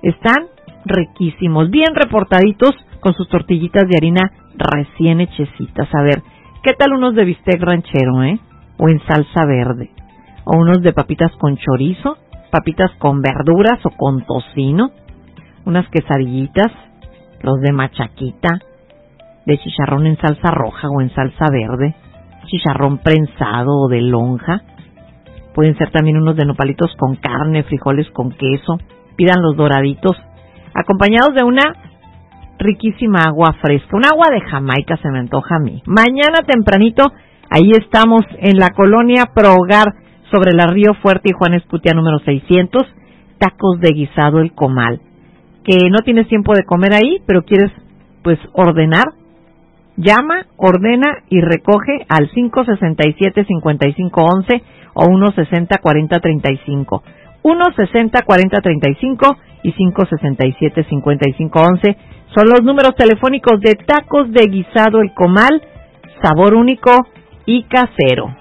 Están riquísimos, bien reportaditos con sus tortillitas de harina recién hechecitas. A ver, ¿qué tal unos de bistec ranchero, o en salsa verde? O unos de papitas con chorizo, papitas con verduras o con tocino, unas quesadillitas, los de machaquita, de chicharrón en salsa roja o en salsa verde, chicharrón prensado o de lonja. Pueden ser también unos de nopalitos con carne, frijoles con queso. Pidan los doraditos, acompañados de una riquísima agua fresca, un agua de Jamaica se me antoja a mí. Mañana tempranito, ahí estamos en la colonia Pro Hogar, sobre la Río Fuerte y Juan Escutia número 600, tacos de guisado El Comal. Que no tienes tiempo de comer ahí, pero quieres pues ordenar, llama, ordena y recoge al 567-5511 o 160-4035. 160-4035 y 567-5511 son los números telefónicos de tacos de guisado El Comal, sabor único y casero.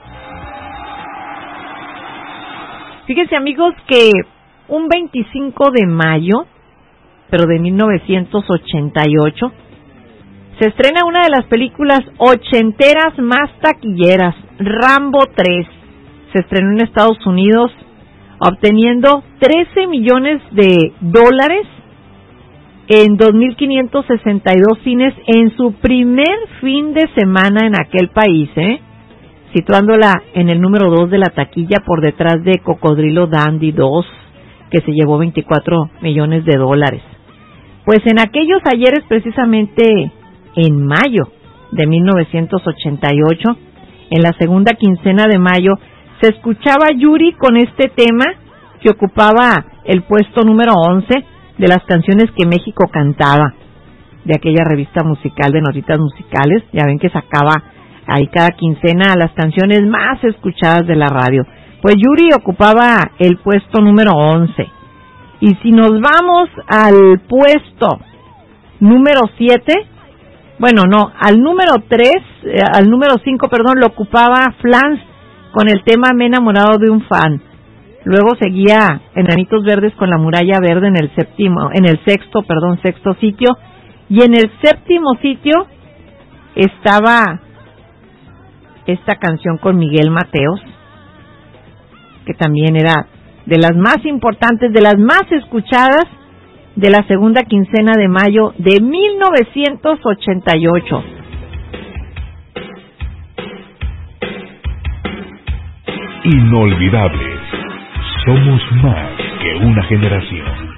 Fíjense, amigos, que un 25 de mayo, pero de 1988, se estrena una de las películas ochenteras más taquilleras, Rambo 3. Se estrenó en Estados Unidos, obteniendo $13 millones en 2.562 cines en su primer fin de semana en aquel país, situándola en el número 2 de la taquilla por detrás de Cocodrilo Dandy 2, que se llevó $24 millones. Pues en aquellos ayeres, precisamente en mayo de 1988, en la segunda quincena de mayo, se escuchaba Yuri con este tema que ocupaba el puesto número 11 de las canciones que México cantaba, de aquella revista musical de notitas musicales. Ya ven que sacaba ahí cada quincena las canciones más escuchadas de la radio. Pues Yuri ocupaba el puesto número 11. Y si nos vamos al puesto número 7, al número 5, lo ocupaba Flans con el tema Me he enamorado de un fan. Luego seguía Enanitos Verdes con La Muralla Verde en el sexto sitio. Y en el séptimo sitio estaba esta canción con Miguel Mateos, que también era de las más importantes, de las más escuchadas de la segunda quincena de mayo de 1988. Inolvidables. Somos más que una generación.